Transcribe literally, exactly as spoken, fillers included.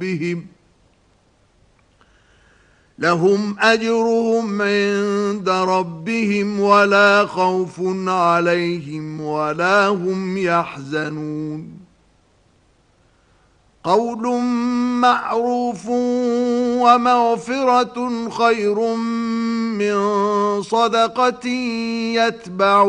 ربهم لهم أجرهم عند ربهم ولا خوف عليهم ولا هم يحزنون قول معروف ومغفرة خير من صدقة يتبع